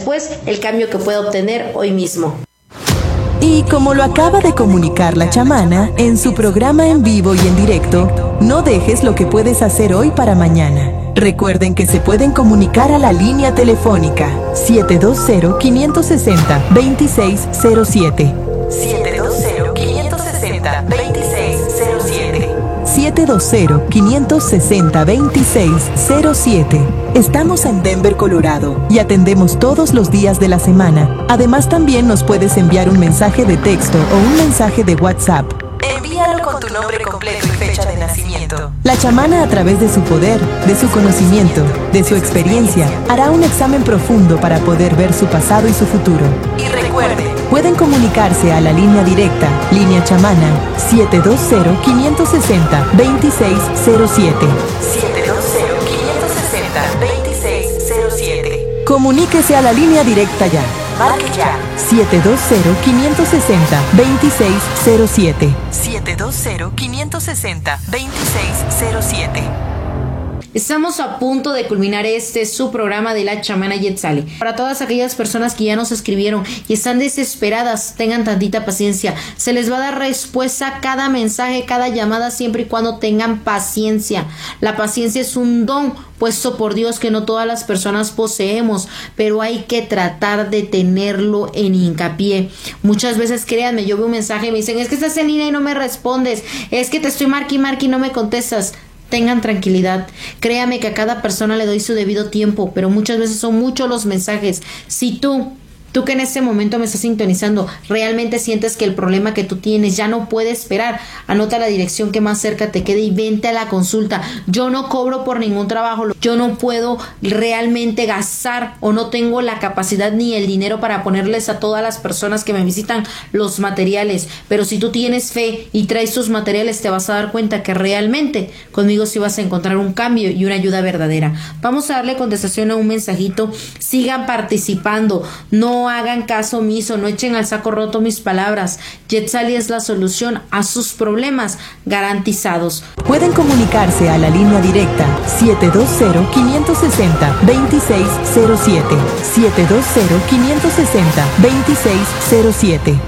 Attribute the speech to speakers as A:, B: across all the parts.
A: después el cambio que pueda obtener hoy mismo.
B: Y como lo acaba de comunicar la chamana en su programa en vivo y en directo, no dejes lo que puedes hacer hoy para mañana. Recuerden que se pueden comunicar a la línea telefónica 720-560-2607. 720-560-2607. 720-560-2607. Estamos en Denver, Colorado, y atendemos todos los días de la semana. Además, también nos puedes enviar un mensaje de texto o un mensaje de WhatsApp. Envíalo con tu nombre completo y fecha de nacimiento. La chamana, a través de su poder, de su conocimiento, de su experiencia, hará un examen profundo para poder ver su pasado y su futuro. Y recuerde, pueden comunicarse a la línea directa, línea chamana, 720-560-2607. 720-560-2607. Comuníquese a la línea directa ya. Marque ya. 720-560-2607. 720-560-2607.
A: Estamos a punto de culminar su programa de la chamana Yetzali. Para todas aquellas personas que ya nos escribieron y están desesperadas, tengan tantita paciencia. Se les va a dar respuesta a cada mensaje, cada llamada, siempre y cuando tengan paciencia. La paciencia es un don puesto por Dios que no todas las personas poseemos, pero hay que tratar de tenerlo en hincapié. Muchas veces, créanme, yo veo un mensaje y me dicen, es que estás en línea y no me respondes, es que te estoy marque y no me contestas. Tengan tranquilidad, créame que a cada persona le doy su debido tiempo, pero muchas veces son muchos los mensajes. Si tú que en este momento me estás sintonizando, realmente sientes que el problema que tú tienes ya no puede esperar, anota la dirección que más cerca te quede y vente a la consulta. Yo no cobro por ningún trabajo, yo no puedo realmente gastar o no tengo la capacidad ni el dinero para ponerles a todas las personas que me visitan los materiales, pero si tú tienes fe y traes tus materiales, te vas a dar cuenta que realmente conmigo sí vas a encontrar un cambio y una ayuda verdadera. Vamos a darle contestación a un mensajito. Sigan participando, no hagan caso omiso, no echen al saco roto mis palabras. Yetzali es la solución a sus problemas garantizados.
B: Pueden comunicarse a la línea directa 720-560-2607. 720-560-2607.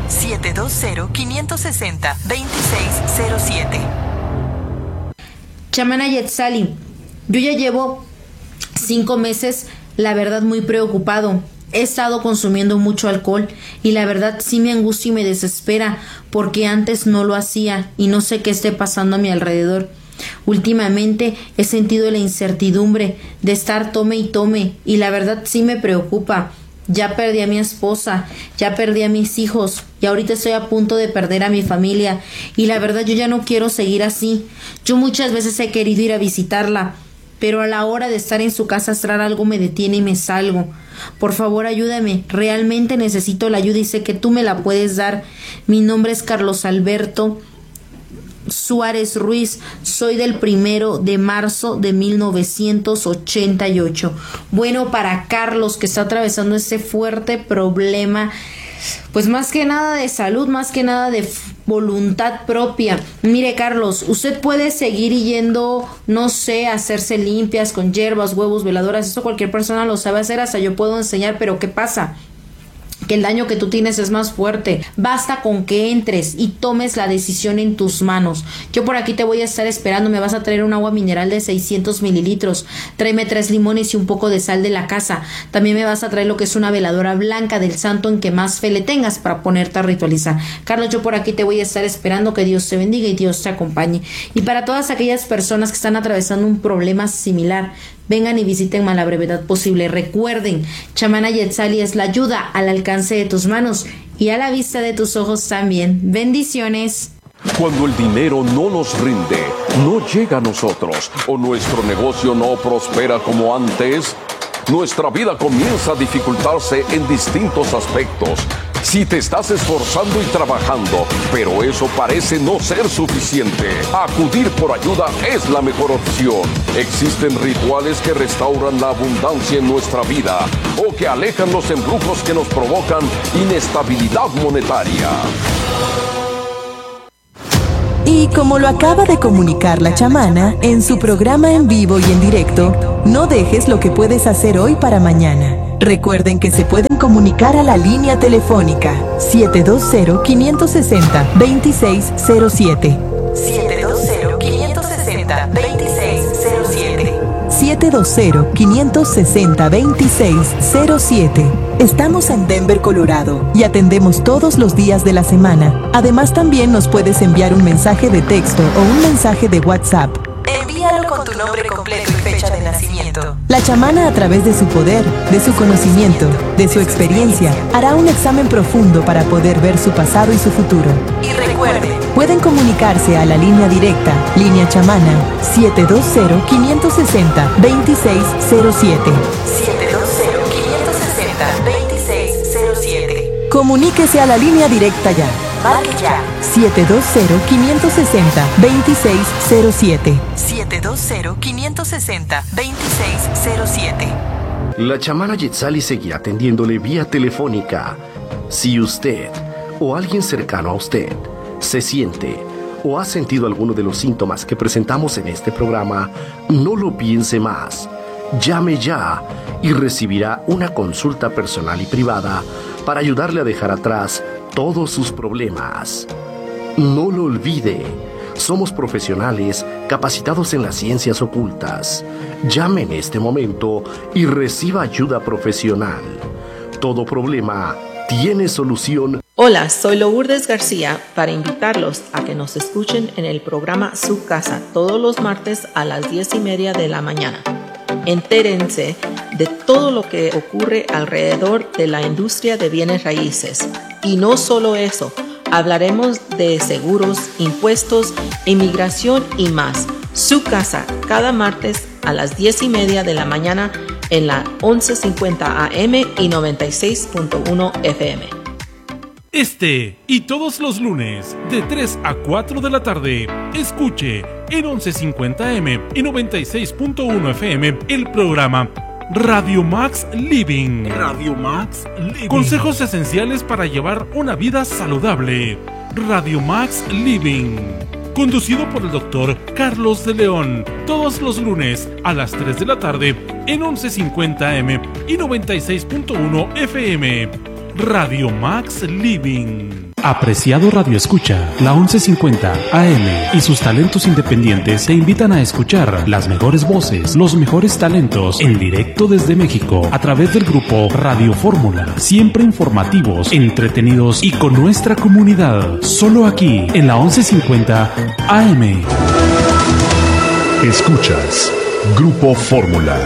B: 720-560-2607.
A: Chamana Yetzali, yo ya llevo 5 meses, la verdad, muy preocupado. He estado consumiendo mucho alcohol y la verdad sí me angustia y me desespera porque antes no lo hacía y no sé qué esté pasando a mi alrededor. Últimamente he sentido la incertidumbre de estar tome y tome y la verdad sí me preocupa. Ya perdí a mi esposa, ya perdí a mis hijos y ahorita estoy a punto de perder a mi familia y la verdad yo ya no quiero seguir así. Yo muchas veces he querido ir a visitarla, pero a la hora de estar en su casa astral algo me detiene y me salgo. Por favor, ayúdame, realmente necesito la ayuda y sé que tú me la puedes dar. Mi nombre es Carlos Alberto Suárez Ruiz, soy del 1 de marzo de 1988. Bueno, para Carlos, que está atravesando este fuerte problema, pues más que nada de salud, más que nada de voluntad propia. Mire, Carlos, usted puede seguir yendo, no sé, a hacerse limpias con hierbas, huevos, veladoras, eso cualquier persona lo sabe hacer, hasta yo puedo enseñar, pero ¿qué pasa? Que el daño que tú tienes es más fuerte. Basta con que entres y tomes la decisión en tus manos. Yo por aquí te voy a estar esperando. Me vas a traer un agua mineral de 600 mililitros. Tráeme 3 limones y un poco de sal de la casa. También me vas a traer lo que es una veladora blanca del santo en que más fe le tengas para ponerte a ritualizar. Carlos, yo por aquí te voy a estar esperando. Que Dios te bendiga y Dios te acompañe. Y para todas aquellas personas que están atravesando un problema similar, vengan y visiten a la brevedad posible. Recuerden, Chamana Yetzali es la ayuda al alcance de tus manos y a la vista de tus ojos también. Bendiciones.
C: Cuando el dinero no nos rinde, no llega a nosotros o nuestro negocio no prospera como antes, nuestra vida comienza a dificultarse en distintos aspectos. Si te estás esforzando y trabajando, pero eso parece no ser suficiente, acudir por ayuda es la mejor opción. Existen rituales que restauran la abundancia en nuestra vida o que alejan los embrujos que nos provocan inestabilidad monetaria.
B: Y como lo acaba de comunicar la chamana en su programa en vivo y en directo, no dejes lo que puedes hacer hoy para mañana. Recuerden que se pueden comunicar a la línea telefónica 720-560-2607. 720-560-2607. 720-560-2607. Estamos en Denver, Colorado, y atendemos todos los días de la semana. Además, también nos puedes enviar un mensaje de texto o un mensaje de WhatsApp. Envíalo con tu nombre completo y fecha de nacimiento. La chamana, a través de su poder, de su conocimiento, de su experiencia, hará un examen profundo para poder ver su pasado y su futuro. Y recuerde, pueden comunicarse a la línea directa, línea chamana, 720-560-2607. 720-560-2607. Comuníquese a la línea directa ya. Marque ya. 720-560-2607. 720-560-2607.
D: La chamana Yetzali seguirá atendiéndole vía telefónica. Si usted o alguien cercano a usted se siente o ha sentido alguno de los síntomas que presentamos en este programa, no lo piense más. Llame ya y recibirá una consulta personal y privada para ayudarle a dejar atrás todos sus problemas. No lo olvide, somos profesionales capacitados en las ciencias ocultas. Llame en este momento y reciba ayuda profesional. Todo problema tiene solución.
E: Hola, soy Lourdes García para invitarlos a que nos escuchen en el programa Su Casa todos los martes a las 10:30 de la mañana. Entérense de todo lo que ocurre alrededor de la industria de bienes raíces. Y no solo eso, hablaremos de seguros, impuestos, inmigración y más. Su Casa, cada martes a las 10:30 de la mañana en la 1150 AM y 96.1 FM.
F: Este y todos los lunes de 3 a 4 de la tarde, escuche en 1150 AM y 96.1 FM el programa Radio Max Living. Radio Max Living. Consejos esenciales para llevar una vida saludable. Radio Max Living. Conducido por el doctor Carlos de León. Todos los lunes a las 3 de la tarde en 1150 AM y 96.1 FM. Radio Max Living. Apreciado Radio Escucha, la 1150 AM y sus talentos independientes te invitan a escuchar las mejores voces, los mejores talentos en directo desde México a través del grupo Radio Fórmula. Siempre informativos, entretenidos y con nuestra comunidad. Solo aquí en la 1150 AM.
G: Escuchas Grupo Fórmula.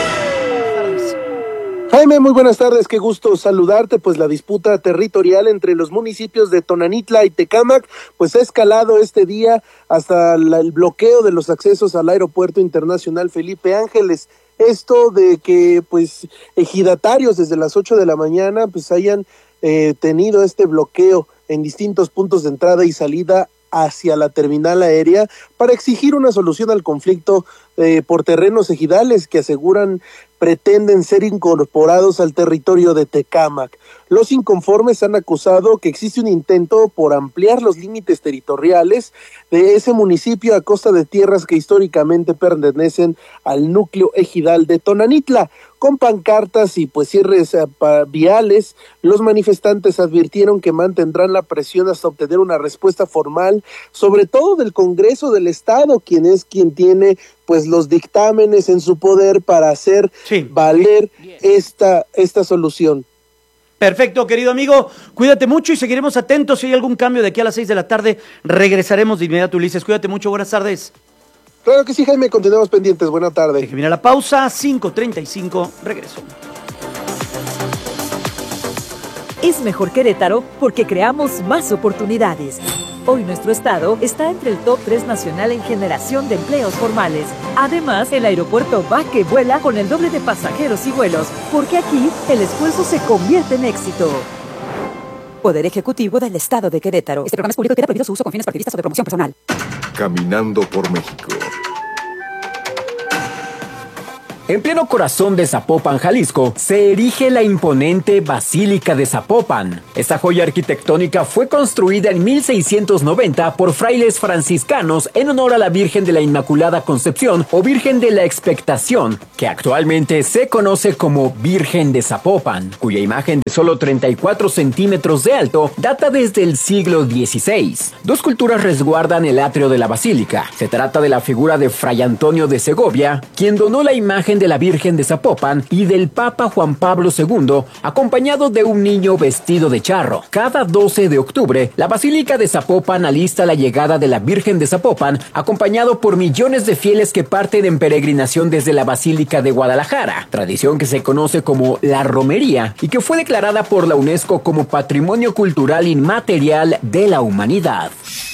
H: Jaime, muy buenas tardes, qué gusto saludarte. Pues la disputa territorial entre los municipios de Tonanitla y Tecámac pues ha escalado este día hasta el bloqueo de los accesos al Aeropuerto Internacional Felipe Ángeles. Esto de que pues ejidatarios desde las 8 de la mañana pues hayan tenido este bloqueo en distintos puntos de entrada y salida hacia la terminal aérea para exigir una solución al conflicto por terrenos ejidales que aseguran pretenden ser incorporados al territorio de Tecámac. Los inconformes han acusado que existe un intento por ampliar los límites territoriales de ese municipio a costa de tierras que históricamente pertenecen al núcleo ejidal de Tonanitla. Con pancartas y pues cierres viales, los manifestantes advirtieron que mantendrán la presión hasta obtener una respuesta formal, sobre todo del Congreso del Estado, quien tiene pues los dictámenes en su poder para hacer valer esta solución.
I: Perfecto, querido amigo, cuídate mucho y seguiremos atentos. Si hay algún cambio de aquí a las 6 de la tarde, regresaremos de inmediato, Ulises. Cuídate mucho, buenas tardes.
H: Claro que sí, Jaime, continuamos pendientes, buena tarde.
I: Deje viene la pausa, 5:35, regreso.
J: Es mejor Querétaro porque creamos más oportunidades. Hoy nuestro estado está entre el top 3 nacional en generación de empleos formales. Además, el aeropuerto va que vuela con el doble de pasajeros y vuelos, porque aquí el esfuerzo se convierte en éxito. Poder Ejecutivo del Estado de Querétaro. Este programa es público y queda prohibido su uso con fines partidistas o de promoción personal.
G: Caminando por México.
K: En pleno corazón de Zapopan, Jalisco, se erige la imponente Basílica de Zapopan. Esta joya arquitectónica fue construida en 1690 por frailes franciscanos en honor a la Virgen de la Inmaculada Concepción o Virgen de la Expectación, que actualmente se conoce como Virgen de Zapopan, cuya imagen de solo 34 centímetros de alto data desde el siglo XVI. Dos culturas resguardan el atrio de la basílica. Se trata de la figura de Fray Antonio de Segovia, quien donó la imagen de la Virgen de Zapopan, y del Papa Juan Pablo II, acompañado de un niño vestido de charro. Cada 12 de octubre, la Basílica de Zapopan alista la llegada de la Virgen de Zapopan, acompañado por millones de fieles que parten en peregrinación desde la Basílica de Guadalajara, tradición que se conoce como la romería y que fue declarada por la UNESCO como Patrimonio Cultural Inmaterial de la Humanidad.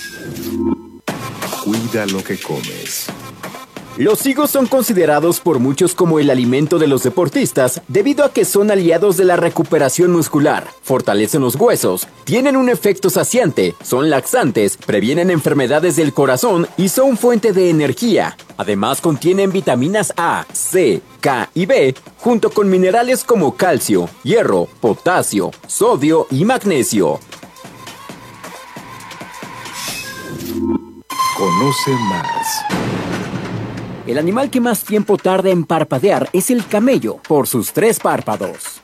G: Cuida lo que comes.
K: Los higos son considerados por muchos como el alimento de los deportistas debido a que son aliados de la recuperación muscular, fortalecen los huesos, tienen un efecto saciante, son laxantes, previenen enfermedades del corazón y son fuente de energía. Además contienen vitaminas A, C, K y B, junto con minerales como calcio, hierro, potasio, sodio y magnesio.
G: Conoce más.
K: El animal que más tiempo tarda en parpadear es el camello, por sus 3 párpados.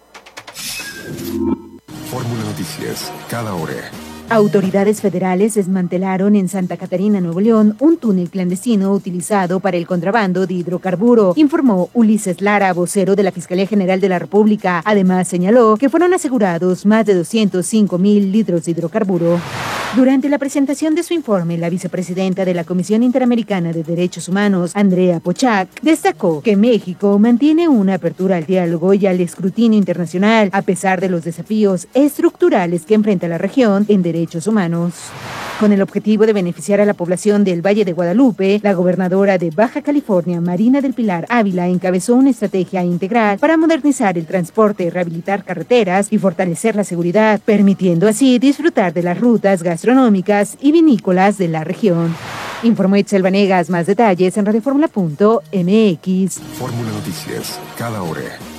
G: Fórmula Noticias, cada hora.
L: Autoridades federales desmantelaron en Santa Catarina, Nuevo León, un túnel clandestino utilizado para el contrabando de hidrocarburo, informó Ulises Lara, vocero de la Fiscalía General de la República. Además, señaló que fueron asegurados más de 205,000 litros de hidrocarburo. Durante la presentación de su informe, la vicepresidenta de la Comisión Interamericana de Derechos Humanos, Andrea Pochac, destacó que México mantiene una apertura al diálogo y al escrutinio internacional, a pesar de los desafíos estructurales que enfrenta la región en derechos humanos. Con el objetivo de beneficiar a la población del Valle de Guadalupe, la gobernadora de Baja California, Marina del Pilar Ávila, encabezó una estrategia integral para modernizar el transporte, rehabilitar carreteras y fortalecer la seguridad, permitiendo así disfrutar de las rutas gastronómicas y vinícolas de la región. Informó Itzel Vanegas. Más detalles en radioformula.mx.
G: Fórmula Noticias, cada hora.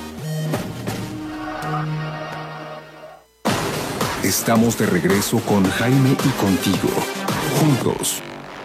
G: Estamos de regreso con Jaime y contigo, juntos.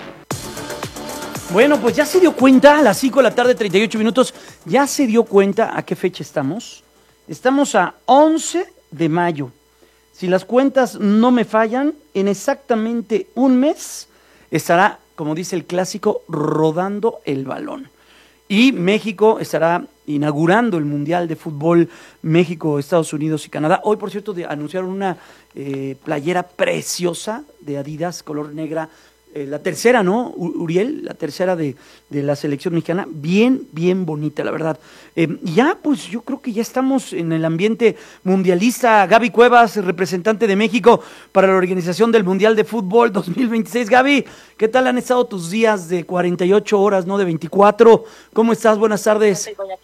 I: Bueno, pues ya se dio cuenta, a las 5 de la tarde, 38 minutos, ya se dio cuenta a qué fecha estamos. Estamos a 11 de mayo. Si las cuentas no me fallan, en exactamente un mes estará, como dice el clásico, rodando el balón. Y México estará inaugurando el Mundial de Fútbol México, Estados Unidos y Canadá. Hoy, por cierto, anunciaron una playera preciosa de Adidas, color negra. La tercera, ¿no, Uriel? La tercera de la selección mexicana. Bien, bien bonita, la verdad. Ya, pues yo creo que ya estamos en el ambiente mundialista. Gaby Cuevas, representante de México para la organización del Mundial de Fútbol 2026. Gaby, ¿qué tal han estado tus días de 48 horas, no de 24? ¿Cómo estás? Buenas tardes.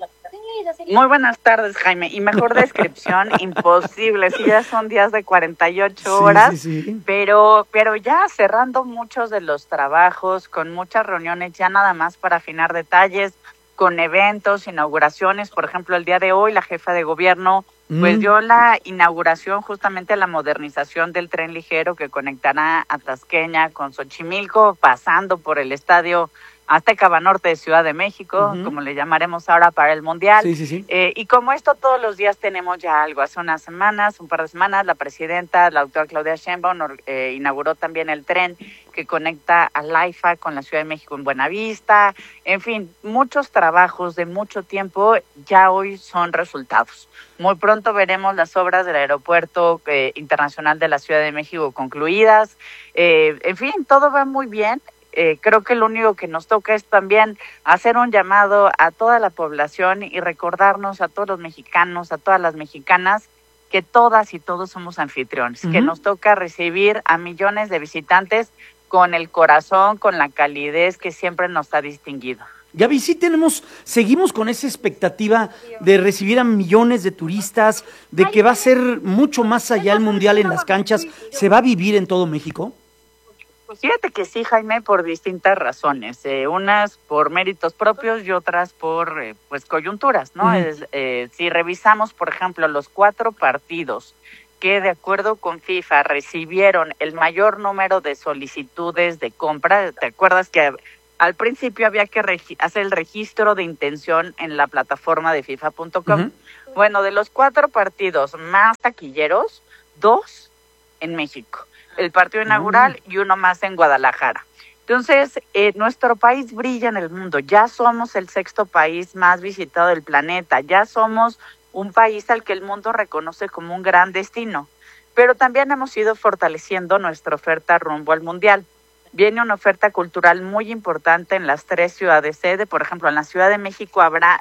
M: Muy buenas tardes, Jaime. Y mejor descripción, imposible. Sí, ya son días de 48 horas, sí. Pero ya cerrando muchos de los trabajos, con muchas reuniones ya nada más para afinar detalles, con eventos, inauguraciones. Por ejemplo, el día de hoy la jefa de gobierno pues dio la inauguración justamente a la modernización del tren ligero que conectará a Tasqueña con Xochimilco, pasando por el estadio Azteca Banorte de Ciudad de México, como le llamaremos ahora para el Mundial. Sí. Y como esto todos los días tenemos ya algo. Hace un par de semanas, la presidenta, la doctora Claudia Sheinbaum, inauguró también el tren que conecta a Laifa con la Ciudad de México en Buenavista. En fin, muchos trabajos de mucho tiempo ya hoy son resultados. Muy pronto veremos las obras del Aeropuerto Internacional de la Ciudad de México concluidas. En fin, todo va muy bien. Creo que lo único que nos toca es también hacer un llamado a toda la población y recordarnos a todos los mexicanos, a todas las mexicanas, que todas y todos somos anfitriones, que nos toca recibir a millones de visitantes con el corazón, con la calidez que siempre nos ha distinguido.
I: Gaby, sí seguimos con esa expectativa de recibir a millones de turistas, de que va a ser mucho más allá el Mundial en las canchas. ¿Se va a vivir en todo México?
M: Pues fíjate que sí, Jaime, por distintas razones, unas por méritos propios y otras por pues coyunturas, ¿no? Si revisamos, por ejemplo, los 4 partidos que de acuerdo con FIFA recibieron el mayor número de solicitudes de compra, ¿te acuerdas que al principio había que hacer el registro de intención en la plataforma de FIFA.com? Bueno, de los 4 partidos más taquilleros, 2 en México. El partido inaugural y uno más en Guadalajara. Entonces, nuestro país brilla en el mundo. Ya somos el 6º país más visitado del planeta. Ya somos un país al que el mundo reconoce como un gran destino. Pero también hemos ido fortaleciendo nuestra oferta rumbo al Mundial. Viene una oferta cultural muy importante en las 3 ciudades sede. Por ejemplo, en la Ciudad de México habrá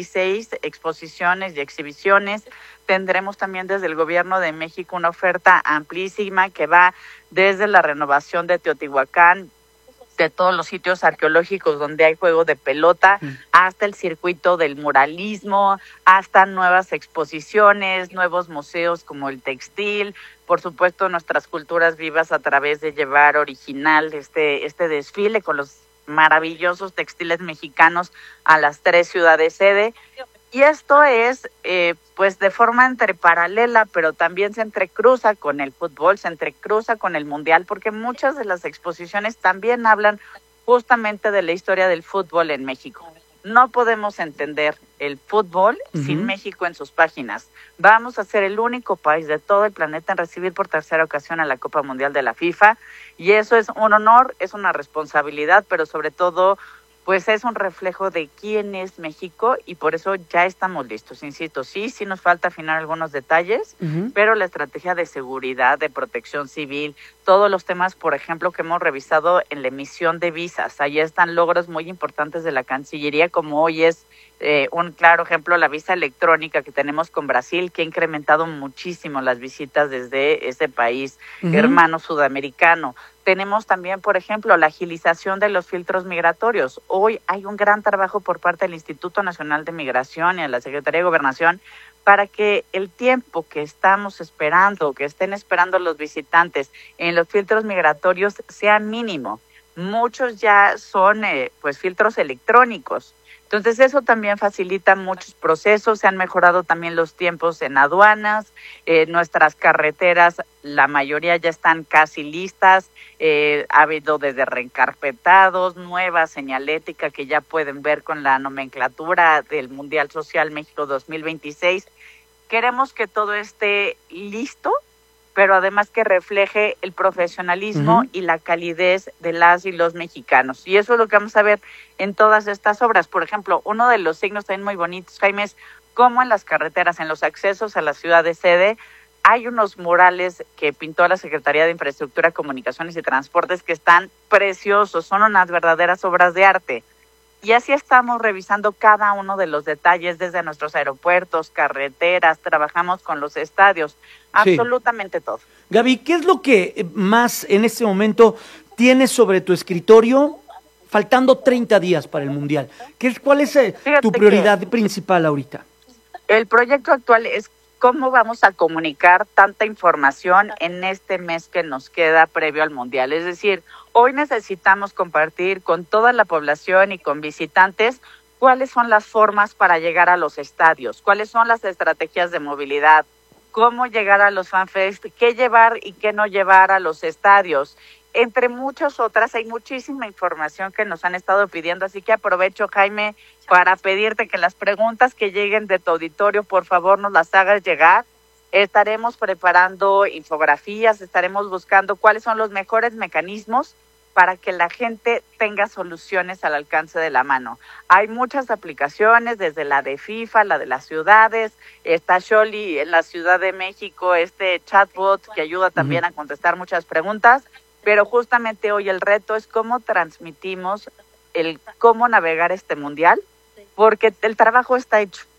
M: 26 exposiciones y exhibiciones. Tendremos también desde el Gobierno de México una oferta amplísima que va desde la renovación de Teotihuacán, de todos los sitios arqueológicos donde hay juego de pelota, hasta el circuito del muralismo, hasta nuevas exposiciones, nuevos museos como el textil, por supuesto nuestras culturas vivas a través de llevar original este desfile con los maravillosos textiles mexicanos a las 3 ciudades sede. Y esto es pues de forma entre paralela, pero también se entrecruza con el fútbol, se entrecruza con el Mundial, porque muchas de las exposiciones también hablan justamente de la historia del fútbol en México. No podemos entender el fútbol sin México en sus páginas. Vamos a ser el único país de todo el planeta en recibir por 3ª ocasión a la Copa Mundial de la FIFA, y eso es un honor, es una responsabilidad, pero sobre todo pues es un reflejo de quién es México, y por eso ya estamos listos. Insisto, sí nos falta afinar algunos detalles, pero la estrategia de seguridad, de protección civil, todos los temas, por ejemplo, que hemos revisado en la emisión de visas, ahí están logros muy importantes de la Cancillería, como hoy es un claro ejemplo la visa electrónica que tenemos con Brasil, que ha incrementado muchísimo las visitas desde ese país hermano sudamericano. Tenemos también, por ejemplo, la agilización de los filtros migratorios. Hoy hay un gran trabajo por parte del Instituto Nacional de Migración y de la Secretaría de Gobernación para que el tiempo que estamos esperando, que estén esperando los visitantes en los filtros migratorios sea mínimo. Muchos ya son pues filtros electrónicos. Entonces eso también facilita muchos procesos, se han mejorado también los tiempos en aduanas, nuestras carreteras, la mayoría ya están casi listas, ha habido desde reencarpetados, nueva señalética que ya pueden ver con la nomenclatura del Mundial Social México 2026. Queremos que todo esté listo, pero además que refleje el profesionalismo y la calidez de las y los mexicanos. Y eso es lo que vamos a ver en todas estas obras. Por ejemplo, uno de los signos también muy bonitos, Jaime, es cómo en las carreteras, en los accesos a la ciudad de sede, hay unos murales que pintó la Secretaría de Infraestructura, Comunicaciones y Transportes que están preciosos, son unas verdaderas obras de arte. Y así estamos revisando cada uno de los detalles desde nuestros aeropuertos, carreteras, trabajamos con los estadios, absolutamente todo.
I: Gaby, ¿qué es lo que más en este momento tienes sobre tu escritorio faltando 30 días para el Mundial? ¿Cuál es tu prioridad principal ahorita?
M: El proyecto actual es cómo vamos a comunicar tanta información en este mes que nos queda previo al Mundial. Es decir, hoy necesitamos compartir con toda la población y con visitantes cuáles son las formas para llegar a los estadios, cuáles son las estrategias de movilidad, cómo llegar a los fanfest, qué llevar y qué no llevar a los estadios. Entre muchas otras, hay muchísima información que nos han estado pidiendo, así que aprovecho, Jaime, para pedirte que las preguntas que lleguen de tu auditorio, por favor, nos las hagas llegar. Estaremos preparando infografías, estaremos buscando cuáles son los mejores mecanismos para que la gente tenga soluciones al alcance de la mano. Hay muchas aplicaciones, desde la de FIFA, la de las ciudades, está Xoli en la Ciudad de México, este chatbot que ayuda también a contestar muchas preguntas, pero justamente hoy el reto es cómo transmitimos cómo navegar este Mundial, porque el trabajo está hecho.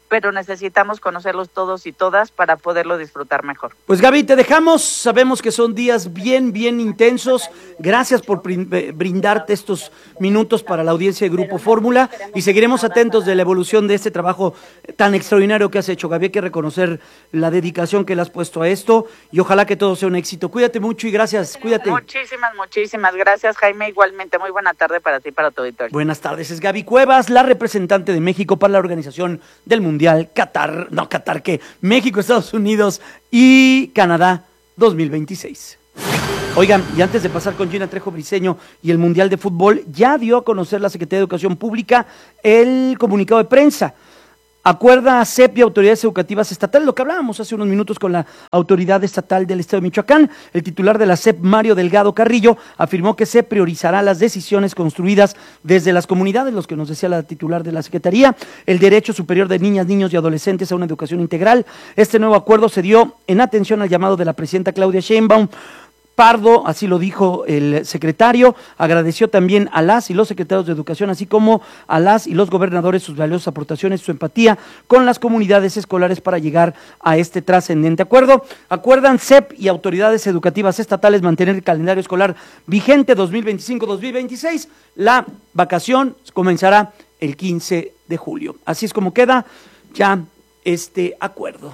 M: pero necesitamos conocerlos todos y todas para poderlo disfrutar mejor.
I: Pues Gaby, te dejamos, sabemos que son días bien intensos, gracias por brindarte estos minutos para la audiencia de Grupo Fórmula y seguiremos atentos de la evolución de este trabajo tan extraordinario que has hecho, Gaby. Hay que reconocer la dedicación que le has puesto a esto y ojalá que todo sea un éxito. Cuídate mucho y gracias, cuídate.
M: Muchísimas gracias, Jaime, igualmente. Muy buena tarde para ti y para tu auditorio.
I: Buenas tardes, es Gaby Cuevas, la representante de México para la organización del Mundial México, Estados Unidos y Canadá 2026. Oigan, y antes de pasar con Gina Trejo Briceño y el Mundial de Fútbol, ya dio a conocer la Secretaría de Educación Pública el comunicado de prensa. Acuerda CEP y autoridades educativas estatales, lo que hablábamos hace unos minutos con la autoridad estatal del Estado de Michoacán. El titular de la CEP, Mario Delgado Carrillo, afirmó que se priorizará las decisiones construidas desde las comunidades, los que nos decía la titular de la Secretaría, el derecho superior de niñas, niños y adolescentes a una educación integral. Este nuevo acuerdo se dio en atención al llamado de la presidenta Claudia Sheinbaum Pardo, así lo dijo el secretario. Agradeció también a las y los secretarios de Educación, así como a las y los gobernadores sus valiosas aportaciones, su empatía con las comunidades escolares para llegar a este trascendente acuerdo. Acuerdan CEP y autoridades educativas estatales mantener el calendario escolar vigente 2025-2026. La vacación comenzará el 15 de julio. Así es como queda ya este acuerdo.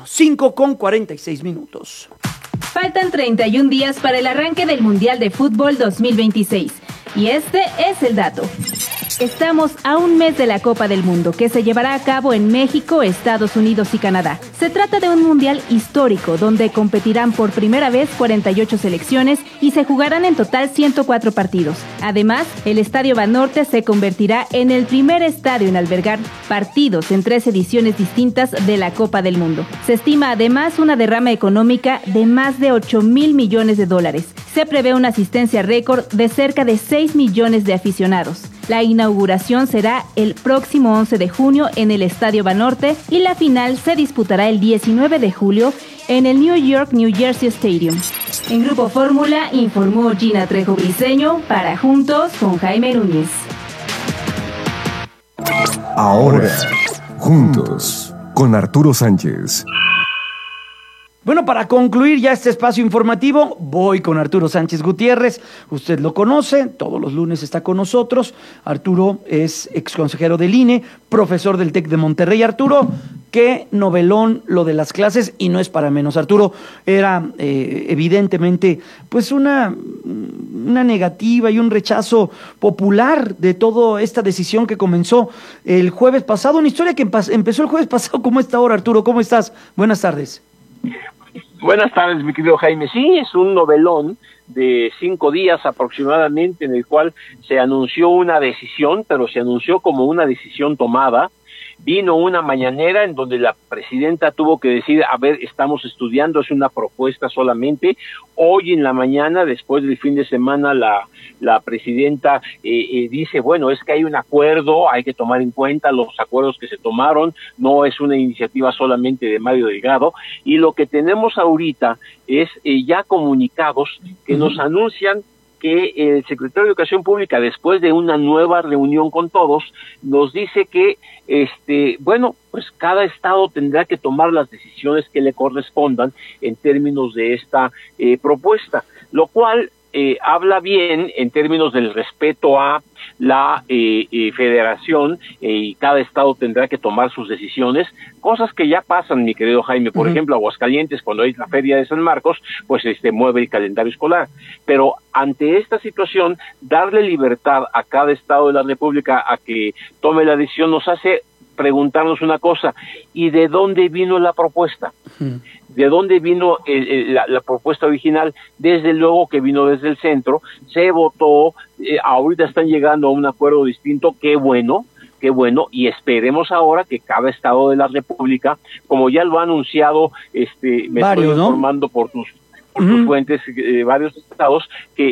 I: 5:46.
N: Faltan 31 días para el arranque del Mundial de Fútbol 2026. Y este es el dato. Estamos a un mes de la Copa del Mundo, que se llevará a cabo en México, Estados Unidos y Canadá. Se trata de un mundial histórico, donde competirán por primera vez 48 selecciones y se jugarán en total 104 partidos. Además, el Estadio Banorte se convertirá en el primer estadio en albergar partidos en 3 ediciones distintas de la Copa del Mundo. Se estima además una derrama económica de más de $8,000 millones. Se prevé una asistencia récord de cerca de 6 millones de aficionados. La inauguración será el próximo 11 de junio en el Estadio Banorte y la final se disputará el 19 de julio en el New York-New Jersey Stadium. En Grupo Fórmula informó Gina Trejo Briceño para Juntos con Jaime Núñez.
G: Ahora, Juntos con Arturo Sánchez.
I: Bueno, para concluir ya este espacio informativo, voy con Arturo Sánchez Gutiérrez. Usted lo conoce, todos los lunes está con nosotros. Arturo es exconsejero del INE, profesor del TEC de Monterrey. Arturo, qué novelón lo de las clases, y no es para menos. Arturo, era evidentemente pues una negativa y un rechazo popular de toda esta decisión que comenzó el jueves pasado. Una historia que empezó el jueves pasado como esta hora. Arturo, ¿cómo estás? Buenas tardes.
O: Buenas tardes, mi querido Jaime. Sí, es un novelón de 5 días aproximadamente en el cual se anunció una decisión, pero se anunció como una decisión tomada. Vino una mañanera en donde la presidenta tuvo que decir, a ver, estamos estudiando, es una propuesta solamente. Hoy en la mañana, después del fin de semana, la presidenta dice, bueno, es que hay un acuerdo, hay que tomar en cuenta los acuerdos que se tomaron, no es una iniciativa solamente de Mario Delgado, y lo que tenemos ahorita es ya comunicados que nos anuncian que el secretario de Educación Pública, después de una nueva reunión con todos, nos dice que, bueno, pues cada estado tendrá que tomar las decisiones que le correspondan en términos de esta propuesta, lo cual habla bien en términos del respeto a la federación, y cada estado tendrá que tomar sus decisiones, cosas que ya pasan, mi querido Jaime. Por ejemplo, Aguascalientes, cuando hay la Feria de San Marcos, pues mueve el calendario escolar, pero ante esta situación, darle libertad a cada estado de la República a que tome la decisión nos hace preguntarnos una cosa: ¿y de dónde vino la propuesta? ¿De dónde vino la propuesta original? Desde luego que vino desde el centro, se votó, ahorita están llegando a un acuerdo distinto, qué bueno, y esperemos ahora que cada estado de la República, como ya lo ha anunciado, me estoy informando por tus fuentes, varios estados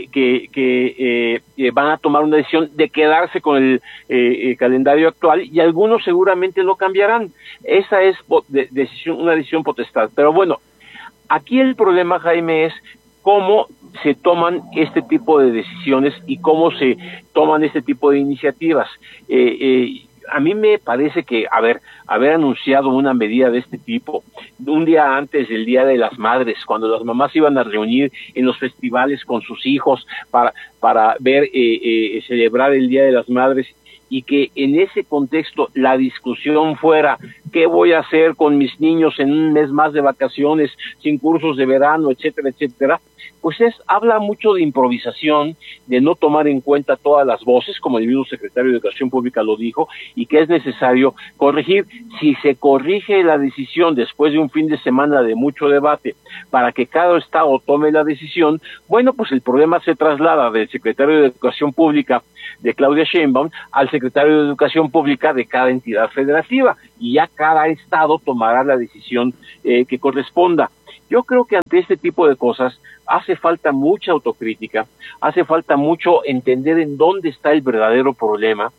O: que van a tomar una decisión de quedarse con el calendario actual, y algunos seguramente lo cambiarán. Esa es una decisión potestad. Pero bueno, aquí el problema, Jaime, es cómo se toman este tipo de decisiones y cómo se toman este tipo de iniciativas. a mí me parece que haber anunciado una medida de este tipo un día antes del Día de las Madres, cuando las mamás iban a reunir en los festivales con sus hijos para ver celebrar el Día de las Madres, y que en ese contexto la discusión fuera ¿qué voy a hacer con mis niños en un mes más de vacaciones, sin cursos de verano, etcétera, etcétera? Pues habla mucho de improvisación, de no tomar en cuenta todas las voces, como el mismo secretario de Educación Pública lo dijo, y que es necesario corregir. Si se corrige la decisión después de un fin de semana de mucho debate, para que cada estado tome la decisión, bueno, pues el problema se traslada del secretario de Educación Pública de Claudia Sheinbaum al secretario de Educación Pública de cada entidad federativa, y ya cada estado tomará la decisión que corresponda. Yo creo que ante este tipo de cosas hace falta mucha autocrítica, hace falta mucho entender en dónde está el verdadero problema,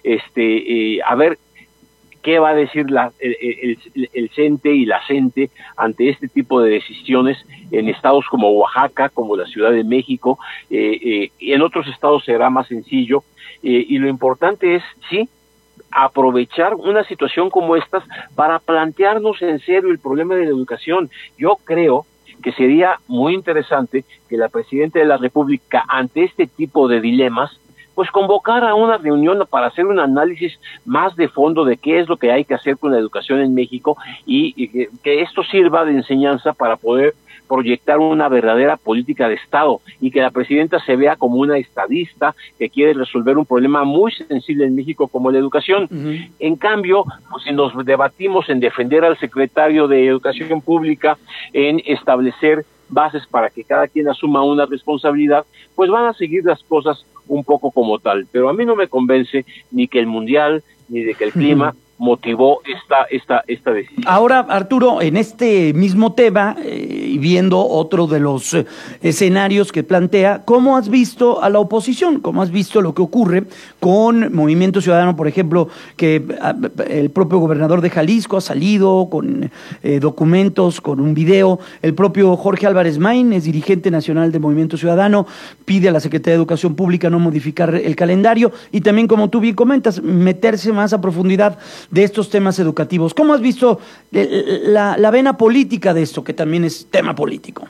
O: a ver qué va a decir el CENTE y la CENTE ante este tipo de decisiones en estados como Oaxaca, como la Ciudad de México, y en otros estados será más sencillo, y lo importante es, sí, aprovechar una situación como estas para plantearnos en serio el problema de la educación. Yo creo que sería muy interesante que la Presidenta de la República, ante este tipo de dilemas, pues convocara una reunión para hacer un análisis más de fondo de qué es lo que hay que hacer con la educación en México, y que esto sirva de enseñanza para poder proyectar una verdadera política de Estado, y que la presidenta se vea como una estadista que quiere resolver un problema muy sensible en México como la educación. En cambio, pues si nos debatimos en defender al secretario de Educación Pública, en establecer bases para que cada quien asuma una responsabilidad, pues van a seguir las cosas un poco como tal. Pero a mí no me convence ni que el Mundial, ni de que el clima motivó esta decisión.
I: Ahora, Arturo, en este mismo tema, y viendo otro de los escenarios que plantea, ¿cómo has visto a la oposición? ¿Cómo has visto lo que ocurre con Movimiento Ciudadano, por ejemplo, que el propio gobernador de Jalisco ha salido con documentos, con un video? El propio Jorge Álvarez Maín, es dirigente nacional de Movimiento Ciudadano, pide a la Secretaría de Educación Pública no modificar el calendario, y también, como tú bien comentas, meterse más a profundidad de estos temas educativos. ¿Cómo has visto la vena política de esto, que también es tema político?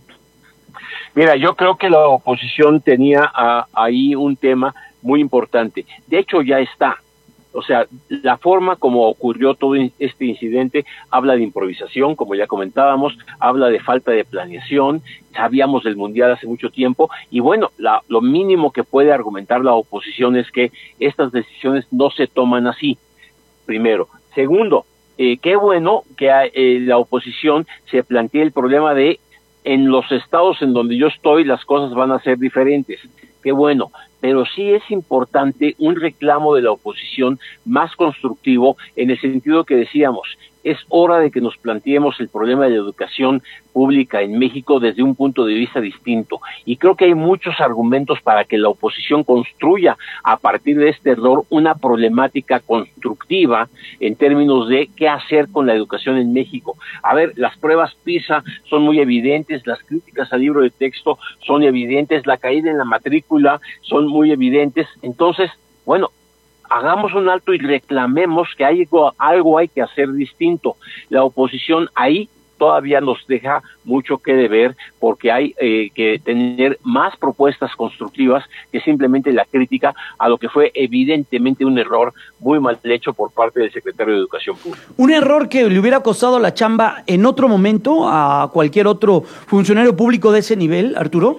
O: Mira, yo creo que la oposición tenía ahí un tema muy importante. De hecho, ya está. O sea, la forma como ocurrió todo este incidente habla de improvisación, como ya comentábamos, habla de falta de planeación. Sabíamos del Mundial hace mucho tiempo, y bueno, lo mínimo que puede argumentar la oposición es que estas decisiones no se toman así. Primero. Segundo, qué bueno que la oposición se plantee el problema de en los estados en donde yo estoy las cosas van a ser diferentes. Qué bueno, pero sí es importante un reclamo de la oposición más constructivo, en el sentido que decíamos, es hora de que nos planteemos el problema de la educación pública en México desde un punto de vista distinto, y creo que hay muchos argumentos para que la oposición construya a partir de este error una problemática constructiva en términos de qué hacer con la educación en México. A ver, las pruebas PISA son muy evidentes, las críticas al libro de texto son evidentes, la caída en la matrícula son muy evidentes. Entonces, bueno, hagamos un alto y reclamemos que algo hay que hacer distinto. La oposición ahí todavía nos deja mucho que deber, porque hay que tener más propuestas constructivas que simplemente la crítica a lo que fue evidentemente un error muy mal hecho por parte del secretario de Educación Pública.
I: Un error que le hubiera costado la chamba en otro momento a cualquier otro funcionario público de ese nivel, Arturo.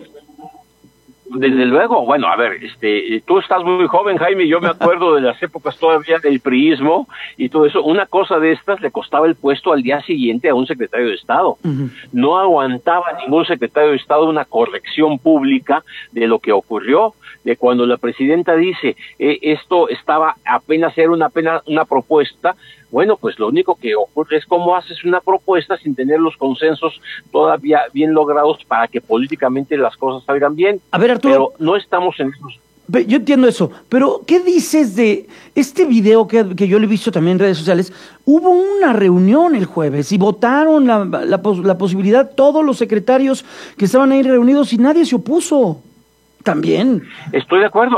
O: Desde luego, bueno, a ver, tú estás muy joven, Jaime, yo me acuerdo de las épocas todavía del priismo y todo eso. Una cosa de estas le costaba el puesto al día siguiente a un secretario de Estado. No aguantaba ningún secretario de Estado una corrección pública de lo que ocurrió, de cuando la presidenta dice, esto estaba apenas era una propuesta. Bueno, pues lo único que ocurre es cómo haces una propuesta sin tener los consensos todavía bien logrados para que políticamente las cosas salgan bien.
I: A ver, Arturo,
O: pero no estamos en esos.
I: Yo entiendo eso, pero ¿qué dices de este video que yo le he visto también en redes sociales? Hubo una reunión el jueves y votaron la posibilidad todos los secretarios que estaban ahí reunidos y nadie se opuso. También.
O: Estoy de acuerdo.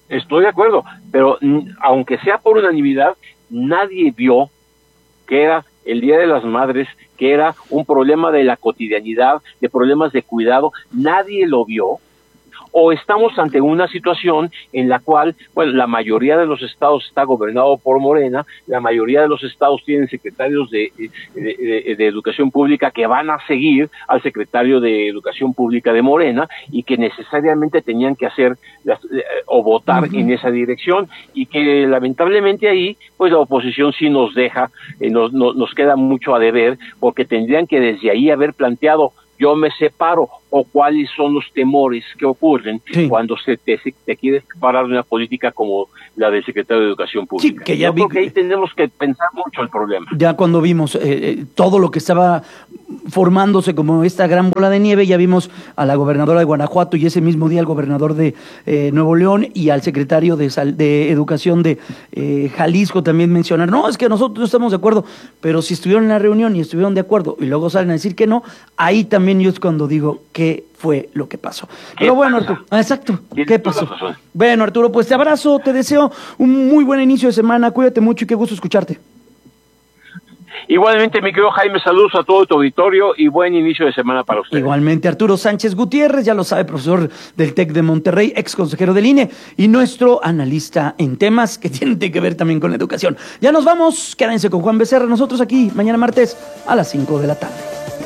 O: Estoy de acuerdo, pero aunque sea por unanimidad, nadie vio que era el Día de las Madres, que era un problema de la cotidianidad, de problemas de cuidado, nadie lo vio. O estamos ante una situación en la cual, bueno, la mayoría de los estados está gobernado por Morena, la mayoría de los estados tienen secretarios de educación pública que van a seguir al secretario de educación pública de Morena y que necesariamente tenían que hacer o votar en esa dirección, y que lamentablemente ahí, pues la oposición sí nos deja, nos queda mucho a deber, porque tendrían que desde ahí haber planteado: yo me separo, o cuáles son los temores que ocurren cuando te quieres separar de una política como la del secretario de Educación Pública.
I: Sí, que ya
O: yo creo que ahí tenemos que pensar mucho el problema.
I: Ya cuando vimos todo lo que estaba formándose como esta gran bola de nieve, ya vimos a la gobernadora de Guanajuato y ese mismo día al gobernador de Nuevo León y al secretario de Educación de Jalisco también mencionar: no, es que nosotros no estamos de acuerdo, pero si estuvieron en la reunión y estuvieron de acuerdo y luego salen a decir que no, ahí también yo es cuando digo: ¿qué fue lo que pasó? Pero bueno, Arturo, exacto, ¿qué pasó? Bueno, Arturo, pues te abrazo, te deseo un muy buen inicio de semana, cuídate mucho y qué gusto escucharte.
O: Igualmente, mi querido Jaime, saludos a todo tu auditorio y buen inicio de semana para ustedes.
I: Igualmente, Arturo Sánchez Gutiérrez, ya lo sabe, profesor del TEC de Monterrey, ex consejero del INE y nuestro analista en temas que tienen que ver también con la educación. Ya nos vamos, quédense con Juan Becerra, nosotros aquí mañana martes a las 5 de la tarde.